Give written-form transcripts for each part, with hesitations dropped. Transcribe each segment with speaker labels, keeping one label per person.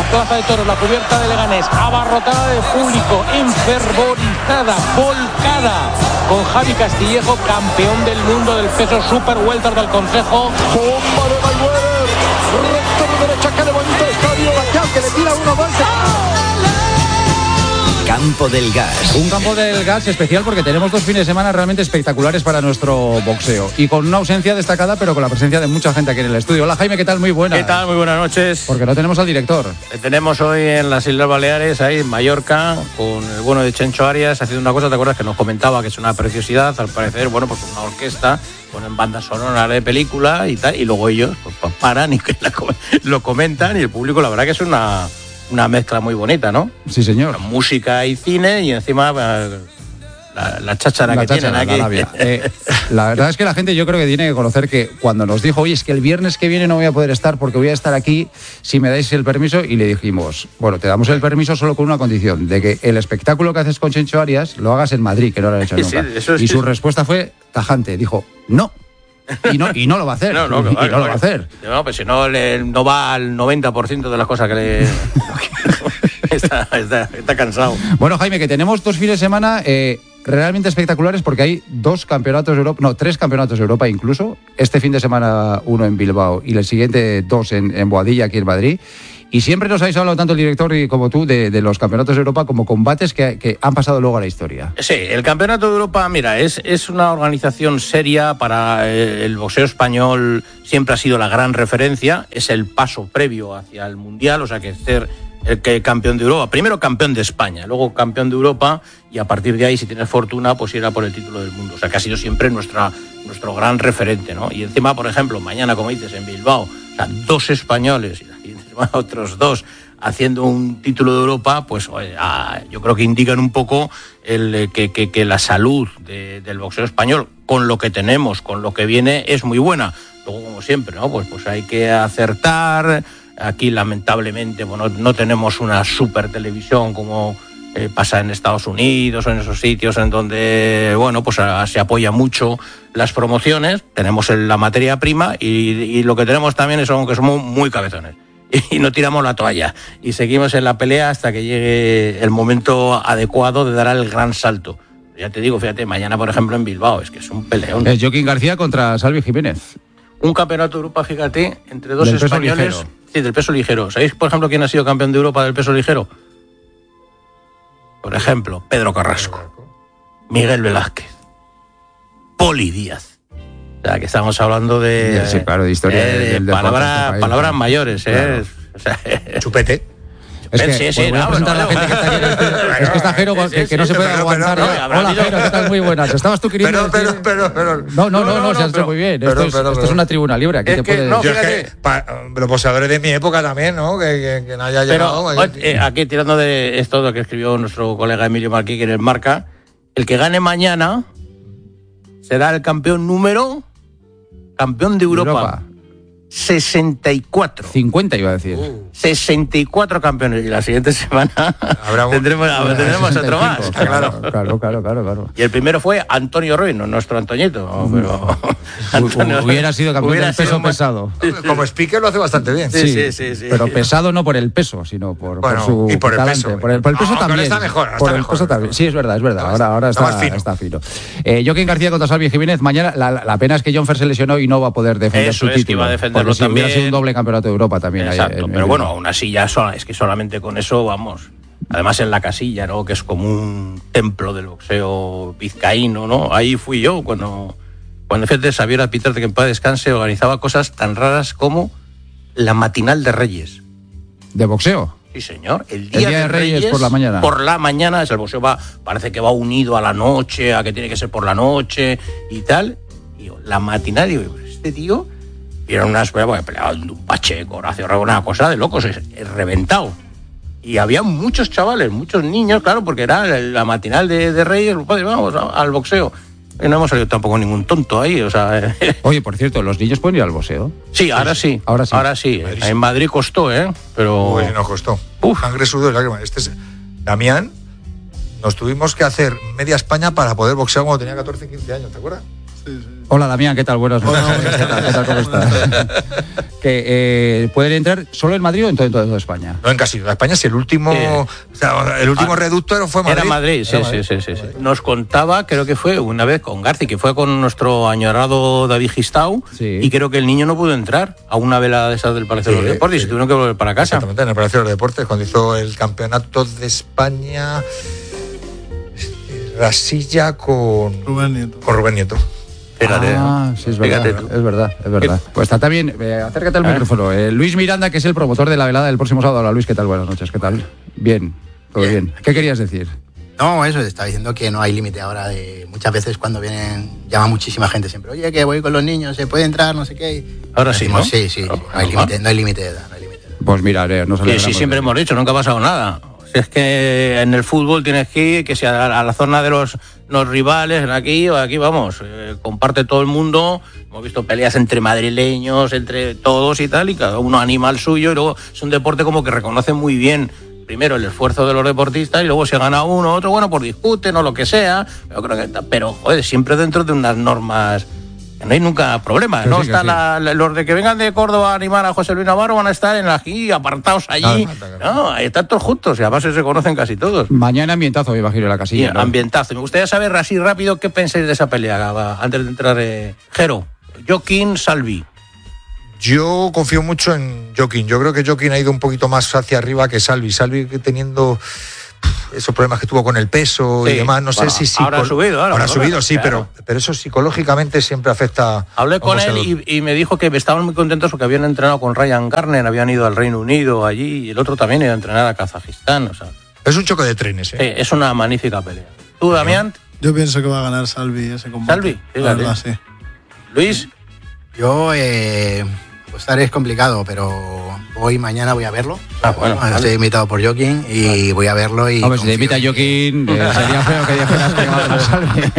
Speaker 1: Plaza de Toros, la cubierta de Leganés, abarrotada de público, enfervorizada, volcada, con Javi Castillejo, campeón del mundo del peso super welter del Consejo.
Speaker 2: ¡Bomba de Mayweather! ¡Recto de derecha, qué bonito estadio! ¡Batial, que le tira uno, dos!
Speaker 3: Campo del Gas.
Speaker 4: Un Campo del Gas especial porque tenemos 2 fines de semana realmente espectaculares para nuestro boxeo. Y con una ausencia destacada, pero con la presencia de mucha gente aquí en el estudio. Hola Jaime, ¿qué tal? Muy buenas.
Speaker 5: ¿Qué tal? Muy buenas noches.
Speaker 4: Porque no tenemos al director.
Speaker 5: Tenemos hoy en las Islas Baleares, ahí en Mallorca, con el bueno de Chencho Arias, haciendo una cosa, ¿te acuerdas? Que nos comentaba que es una preciosidad, al parecer, bueno, pues una orquesta, ponen banda sonora de película y tal, y luego ellos pues paran y lo comentan, y el público, la verdad que es una mezcla muy bonita, ¿no?
Speaker 4: Sí, señor.
Speaker 5: Música y cine, y encima la cháchara que tienen aquí.
Speaker 4: La verdad es que la gente, yo creo que tiene que conocer que cuando nos dijo, oye, es que el viernes que viene no voy a poder estar porque voy a estar aquí si me dais el permiso, y le dijimos, bueno, te damos el permiso solo con una condición, de que el espectáculo que haces con Chencho Arias lo hagas en Madrid, que no lo han hecho nunca.
Speaker 5: Sí,
Speaker 4: y su respuesta fue tajante, dijo, no. Y no lo va a hacer.
Speaker 5: No lo va a hacer. No, pues si no, no va al 90% de las cosas que le... está cansado.
Speaker 4: Bueno, Jaime, que tenemos 2 fines de semana realmente espectaculares porque hay 3 campeonatos de Europa incluso. Este fin de semana 1 en Bilbao y el siguiente 2 en Boadilla, aquí en Madrid. Y siempre nos habéis hablado, tanto el director como tú, de los campeonatos de Europa como combates que han pasado luego a la historia.
Speaker 5: Sí, el Campeonato de Europa, mira, es una organización seria para el boxeo español, siempre ha sido la gran referencia, es el paso previo hacia el Mundial, o sea que ser el campeón de Europa, primero campeón de España, luego campeón de Europa, y a partir de ahí, si tienes fortuna, pues ir a por el título del mundo. O sea que ha sido siempre nuestro gran referente, ¿no? Y encima, por ejemplo, mañana, como dices, en Bilbao, o sea, 2 españoles y la siguiente semana otros 2 haciendo un título de Europa, pues yo creo que indican un poco que la salud del boxeo español, con lo que tenemos, con lo que viene, es muy buena. Luego, como siempre, ¿no? Pues hay que acertar. Aquí, lamentablemente, bueno, no tenemos una super televisión como pasa en Estados Unidos o en esos sitios en donde, bueno, pues se apoya mucho las promociones. Tenemos la materia prima y lo que tenemos también es que somos muy cabezones. Y no tiramos la toalla. Y seguimos en la pelea hasta que llegue el momento adecuado de dar el gran salto. Ya te digo, fíjate, mañana, por ejemplo, en Bilbao, es que es un peleón.
Speaker 4: Es Joaquín García contra Salvi Jiménez.
Speaker 5: Un campeonato de Europa, fíjate, entre 2 españoles. Sí, del peso ligero. ¿Sabéis, por ejemplo, quién ha sido campeón de Europa del peso ligero? Por ejemplo, Pedro Carrasco, Miguel Velázquez, Poli Díaz. O sea, que estamos hablando de...
Speaker 4: Sí, claro, de historia del
Speaker 5: palabras mayores,
Speaker 4: claro.
Speaker 5: O sea,
Speaker 2: Chupete.
Speaker 4: Es que, voy a presentar a la gente que está aquí en el... Es que está Jero, que no se puede aguantar. Hola, Jero, ¿qué tal? Muy buenas. ¿Estabas tú queriendo decir...?
Speaker 2: Pero...
Speaker 4: No, se ha hecho muy bien. Esto es una tribuna libre. Aquí te puedes...
Speaker 2: Yo es que, los boxeadores de mi época también, ¿no? Que no haya llegado...
Speaker 5: Aquí, tirando de esto lo que escribió nuestro colega Emilio Marquí, que en el Marca, el que gane mañana será el campeón de Europa. 64.
Speaker 4: 50 iba a decir.
Speaker 5: 64 campeones. Y la siguiente semana tendremos otro más.
Speaker 4: Claro.
Speaker 5: Y el primero fue Antonio Ruiz, nuestro Antoñito. Pero
Speaker 4: hubiera sido campeón del peso pesado.
Speaker 2: Como speaker lo hace bastante bien.
Speaker 5: Sí.
Speaker 4: Pero pesado no por el peso, sino por su
Speaker 2: y por el
Speaker 4: talante.
Speaker 2: peso.
Speaker 4: Por el peso también.
Speaker 2: Está mejor.
Speaker 4: El peso también. Sí, es verdad. Ahora está fino. Joaquín García contra Salvi Jiménez. Mañana la pena es que John Fer se lesionó y no va a poder defender su título.
Speaker 5: Que iba a defenderlo
Speaker 4: porque
Speaker 5: también.
Speaker 4: Hubiera sido un doble campeonato de Europa también.
Speaker 5: Exacto, pero bueno, aún así ya es que solamente con eso vamos. Además en la Casilla, ¿no? Que es como un templo del boxeo vizcaíno, ¿no? Ahí fui yo cuando fíjate, Xavier Peter, que en paz descanse, organizaba cosas tan raras como la matinal de Reyes.
Speaker 4: ¿De boxeo?
Speaker 5: Sí, señor. El día de Reyes
Speaker 4: por la mañana.
Speaker 5: Por la mañana, el boxeo parece que va unido a la noche, a que tiene que ser por la noche y tal. Y la matinal, digo, este tío... Y eran unas peleaban un Pacheco, Horacio Rego, una cosa de locos, reventado. Y había muchos chavales, muchos niños, claro, porque era la matinal de Reyes, vamos al boxeo. Y no hemos salido tampoco ningún tonto ahí, o sea...
Speaker 4: Oye, por cierto, ¿los niños pueden ir al boxeo?
Speaker 5: Sí, ahora sí. En Madrid costó, pero...
Speaker 2: Pues nos costó. Sangre, sudor y lágrimas. Damián, nos tuvimos que hacer media España para poder boxear cuando tenía 14, 15 años, ¿te acuerdas?
Speaker 4: Hola Damián, ¿qué tal? Buenas noches. ¿Qué tal? ¿Cómo estás? Que pueden entrar solo en Madrid o en toda España.
Speaker 3: No, en casi toda España, si el último, reducto fue Madrid.
Speaker 5: Era Madrid, sí. Nos contaba, creo que fue una vez con Garci, que fue con nuestro añorado David Gistau, y creo que el niño no pudo entrar a una velada de esas del Palacio de los Deportes y se tuvieron que volver para casa.
Speaker 3: Exactamente, en el Palacio de los Deportes, cuando hizo el campeonato de España, Rasilla con Rubén Nieto.
Speaker 4: Sí, es verdad. Pues está también, acércate al micrófono. Luis Miranda, que es el promotor de la velada del próximo sábado. Hola Luis, ¿qué tal? Buenas noches, ¿qué tal? Bien, todo bien. ¿Qué querías decir?
Speaker 6: No, eso, estaba diciendo que no hay límite ahora. Muchas veces cuando llama muchísima gente siempre, oye, que voy con los niños, ¿se puede entrar? No sé qué.
Speaker 5: Ahora sí, ¿no?
Speaker 6: Sí, no hay límite de edad.
Speaker 4: Pues mira, nos alegramos.
Speaker 5: Sí, siempre hemos dicho, nunca ha pasado nada. Es que en el fútbol tienes que ir, que sea a la zona de los rivales, aquí vamos, comparte todo el mundo. Hemos visto peleas entre madrileños, entre todos y tal, y cada uno anima al suyo, y luego es un deporte como que reconoce muy bien primero el esfuerzo de los deportistas y luego se gana uno, otro, bueno, pues discuten o lo que sea, pero joder, siempre dentro de unas normas. No hay nunca problema, ¿no? Los de que vengan de Córdoba a animar a José Luis Navarro van a estar aquí, apartados allí. No, están todos juntos y además se conocen casi todos.
Speaker 4: Mañana ambientazo, me imagino, en la casilla.
Speaker 5: Sí, ¿no? Ambientazo. Me gustaría saber así rápido qué pensáis de esa pelea, antes de entrar. Jero, Joaquín, Salvi.
Speaker 3: Yo confío mucho en Joaquín. Yo creo que Joaquín ha ido un poquito más hacia arriba que Salvi. Salvi teniendo esos problemas que tuvo con el peso y demás, no sé si
Speaker 5: ahora ha subido,
Speaker 3: sí, claro. pero eso psicológicamente siempre afecta.
Speaker 5: Hablé con él y me dijo que estaban muy contentos porque habían entrenado con Ryan Garner, habían ido al Reino Unido allí, y el otro también iba a entrenar a Kazajistán, o sea.
Speaker 3: Es un choque de trenes,
Speaker 5: Sí, es una magnífica pelea. ¿Tú, Damián?
Speaker 7: Yo pienso que va a ganar Salvi ese combate.
Speaker 5: ¿Salvi? La verdad, sí. ¿Luis?
Speaker 6: Yo, pues estaré complicado, pero mañana voy a verlo.
Speaker 5: Bueno.
Speaker 6: Estoy invitado por Joaquín y voy a verlo. Y
Speaker 4: si te invita Joaquín, sería feo que dijeras que va a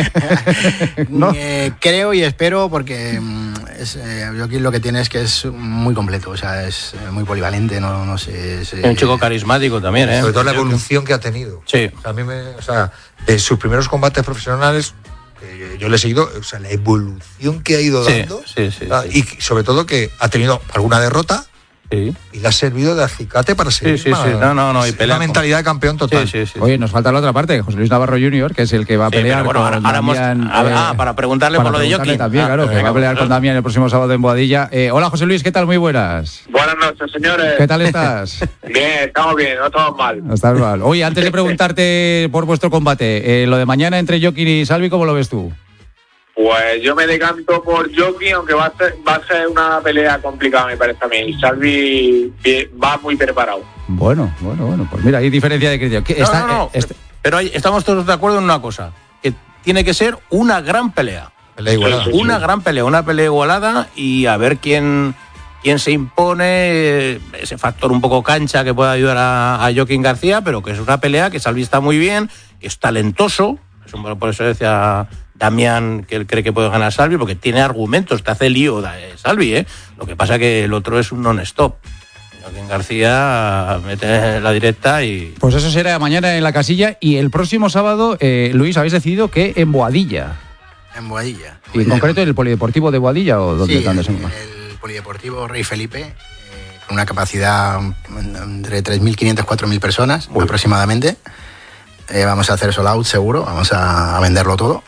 Speaker 4: Salvi.
Speaker 6: ¿No? Creo y espero, porque Joaquín lo que tiene es que es muy completo, o sea, es muy polivalente, no sé.
Speaker 5: Es un chico carismático también,
Speaker 3: Sobre todo la evolución que ha tenido.
Speaker 5: Sí.
Speaker 3: O sea, de sus primeros combates profesionales, yo le he seguido, o sea, la evolución que ha ido dando.
Speaker 5: Sí.
Speaker 3: Y sobre todo que ha tenido alguna derrota.
Speaker 5: Sí.
Speaker 3: Y le ha servido de acicate para seguir.
Speaker 5: Sí. No. Y pelea
Speaker 3: una mentalidad de campeón total.
Speaker 5: Sí.
Speaker 4: Oye, nos falta la otra parte, José Luis Navarro Jr., que es el que va a pelear con Damián.
Speaker 5: Para preguntarle por lo de Joaquín.
Speaker 4: También, claro, que va a pelear con Damián el próximo sábado en Boadilla. Hola, José Luis, ¿qué tal? Muy buenas.
Speaker 8: Buenas noches, señores.
Speaker 4: ¿Qué tal estás?
Speaker 8: Bien, estamos bien, no estamos mal.
Speaker 4: No estás mal. Oye, antes de preguntarte por vuestro combate, lo de mañana entre Joaquín y Salvi, ¿cómo lo ves tú?
Speaker 8: Pues yo me decanto por Joaquín, aunque va a ser una pelea complicada, me parece a mí. Salvi va muy preparado.
Speaker 4: Bueno, pues mira, hay diferencia de criterio.
Speaker 5: Pero estamos todos de acuerdo en una cosa, que tiene que ser una gran pelea. Gran pelea, una pelea igualada, y a ver quién se impone, ese factor un poco cancha que pueda ayudar a Joaquín García, pero que es una pelea que Salvi está muy bien, que es talentoso, por eso decía Damián que él cree que puede ganar Salvi, porque tiene argumentos, te hace lío Salvi, Lo que pasa que el otro es un non-stop. Joaquín García mete la directa y...
Speaker 4: Pues eso será mañana en la casilla, y el próximo sábado, Luis, habéis decidido que en Boadilla.
Speaker 6: En Boadilla.
Speaker 4: ¿Y en concreto en el Polideportivo de Boadilla o dónde?
Speaker 6: Sí, el Polideportivo Rey Felipe, con una capacidad entre 3.500 y 4.000 personas aproximadamente. Vamos a hacer sold out seguro, vamos a venderlo todo.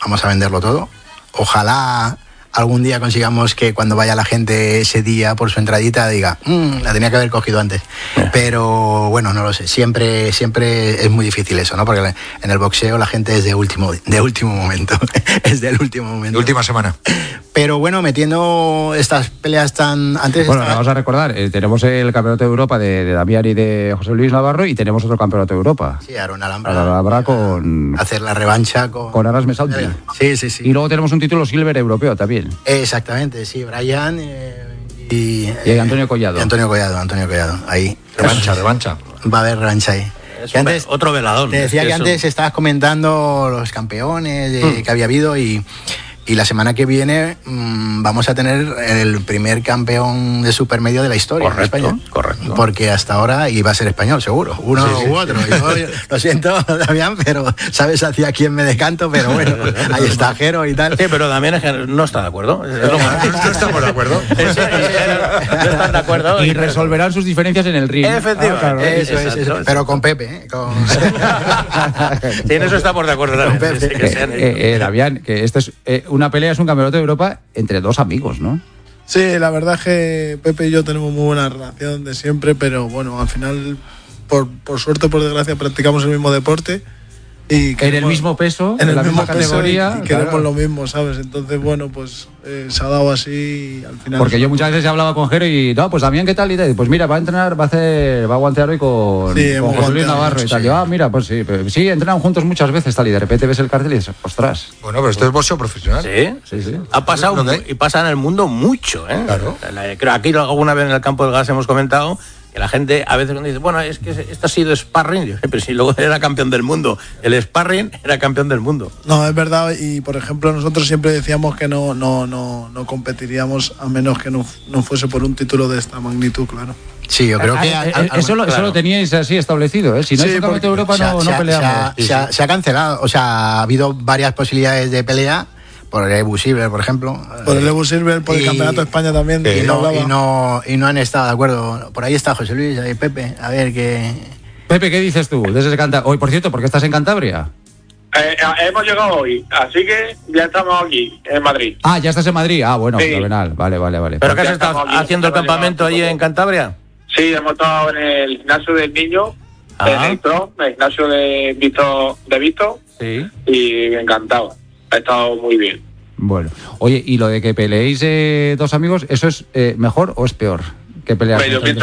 Speaker 6: Ojalá algún día consigamos que cuando vaya la gente ese día por su entradita diga, la tenía que haber cogido antes. Pero bueno, no lo sé, siempre es muy difícil eso, ¿no? Porque en el boxeo la gente es de último momento, es del último momento.
Speaker 3: De última semana.
Speaker 6: Pero bueno, metiendo estas peleas tan antes...
Speaker 4: Bueno, vamos a recordar, tenemos el Campeonato de Europa de Damián y de José Luis Navarro, y tenemos otro Campeonato de Europa.
Speaker 6: Sí, Aaron Alhambra
Speaker 4: con...
Speaker 6: hacer la revancha con
Speaker 4: Aras Mesaudi.
Speaker 6: Sí.
Speaker 4: Y luego tenemos un título silver europeo también.
Speaker 6: Exactamente, sí, Brian
Speaker 4: y Antonio Collado.
Speaker 6: Y Antonio Collado, ahí.
Speaker 3: Revancha.
Speaker 6: Va a haber revancha ahí.
Speaker 5: Antes, otro velador.
Speaker 6: Te decía que antes estabas comentando los campeones que había habido y Y la semana que viene vamos a tener el primer campeón de supermedio de la historia en España.
Speaker 5: Correcto.
Speaker 6: Porque hasta ahora iba a ser español, seguro. Uno u otro. Yo, lo siento, Damián, pero sabes hacia quién me decanto, pero bueno, ahí está Jero y tal.
Speaker 5: Sí, pero Damián es que no está de acuerdo.
Speaker 3: No estamos de acuerdo.
Speaker 5: No están de acuerdo.
Speaker 4: Y resolverán sus diferencias en el ring.
Speaker 5: Efectivamente.
Speaker 4: Claro.
Speaker 6: Eso es. Pero con Pepe,
Speaker 5: Sí, en eso estamos de acuerdo también.
Speaker 4: Damián, que esto es una pelea, es un campeonato de Europa entre dos amigos, ¿no?
Speaker 7: Sí, la verdad es que Pepe y yo tenemos muy buena relación de siempre, pero bueno, al final, por suerte o por desgracia, practicamos el mismo deporte. Y
Speaker 4: en el mismo peso, en la misma categoría.
Speaker 7: Y queremos lo mismo, ¿sabes? Entonces, bueno, pues se ha dado así y al final.
Speaker 4: Porque yo muchas veces hablaba con Jero y, no, pues Damián, ¿qué tal? Y tal, pues mira, va a entrenar, va a guantear hoy con José Luis Navarro y tal. Yo, mira, pues sí, entrenan juntos muchas veces, tal, y de repente ves el cartel y dices, ostras.
Speaker 3: Bueno, pero esto es boxeo profesional.
Speaker 5: Sí. Ha pasado y pasa en el mundo mucho, ¿eh?
Speaker 3: Claro.
Speaker 5: Creo aquí alguna vez en el campo del gas hemos comentado que la gente a veces dice, bueno, es que esto ha sido sparring, pero si luego era campeón del mundo, el sparring era campeón del mundo.
Speaker 7: No, es verdad, y por ejemplo nosotros siempre decíamos que no competiríamos a menos que no fuese por un título de esta magnitud, claro.
Speaker 6: Sí, yo creo que...
Speaker 4: Eso lo teníais así establecido, ¿eh? Si no es un campeonato de Europa no peleamos.
Speaker 6: Se ha cancelado, o sea, ha habido varias posibilidades de pelea, por el Ebu Silver, por ejemplo.
Speaker 7: Por el Ebu Silver, por el Campeonato de España también.
Speaker 6: Y no han estado de acuerdo. Por ahí está José Luis, ahí Pepe. A ver qué...
Speaker 4: Pepe, ¿qué dices tú? Hoy, por cierto, ¿por qué estás en Cantabria?
Speaker 8: Hemos llegado hoy, así que ya estamos aquí, en Madrid.
Speaker 4: Ah, ya estás en Madrid. Ah, bueno,
Speaker 8: sí.
Speaker 4: fenomenal. Vale.
Speaker 5: ¿Pero qué has estado haciendo el campamento allí en Cantabria?
Speaker 8: Sí, hemos estado en el gimnasio del niño, en el gimnasio de Vito.
Speaker 5: Sí.
Speaker 8: Y encantado. Ha estado muy bien.
Speaker 4: Bueno, oye, ¿y lo de que peleéis dos amigos, eso es mejor o es peor que pelear?
Speaker 8: Yo pienso